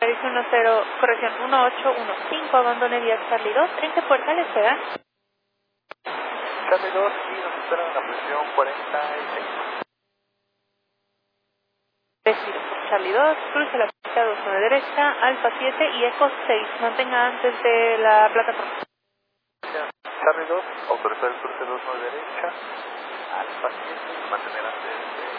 Servicio 10, corrección 1815, abandone vía Charlie 2, tren que puerta le espera. Charlie 2 y nos esperan en la presión 46. Respiro. Charlie 2, cruce la pista 29 derecha, Alfa 7 y Eco 6. Mantenga antes de la plataforma. Charlie 2, autorizar el cruce 29 derecha, Alfa 7, mantener antes de